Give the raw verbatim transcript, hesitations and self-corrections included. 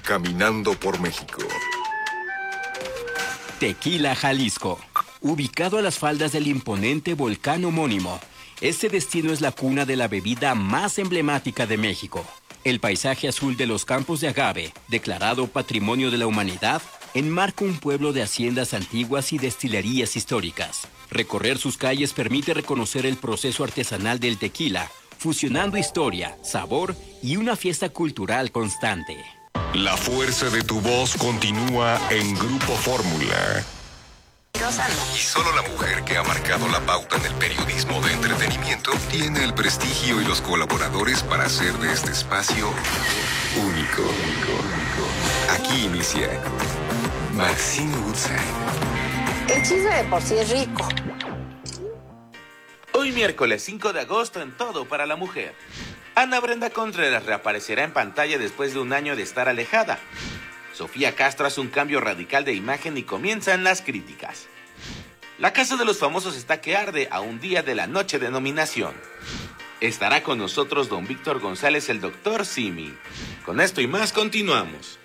caminando por México. Tequila, Jalisco. Ubicado a las faldas del imponente volcán homónimo, este destino es la cuna de la bebida más emblemática de México. El paisaje azul de los campos de agave, declarado Patrimonio de la Humanidad, enmarca un pueblo de haciendas antiguas y destilerías históricas. Recorrer sus calles permite reconocer el proceso artesanal del tequila, fusionando historia, sabor y una fiesta cultural constante. La fuerza de tu voz continúa en Grupo Fórmula. Y solo la mujer que ha marcado la pauta en el periodismo de entretenimiento tiene el prestigio y los colaboradores para hacer de este espacio único. Aquí inicia Maxine Woodside. El chisme de por sí es rico. Hoy miércoles cinco de agosto en Todo para la Mujer. Ana Brenda Contreras reaparecerá en pantalla después de un año de estar alejada. Sofía Castro hace un cambio radical de imagen y comienzan las críticas. La Casa de los Famosos está que arde a un día de la noche de nominación. Estará con nosotros don Víctor González, el doctor Simi. Con esto y más continuamos.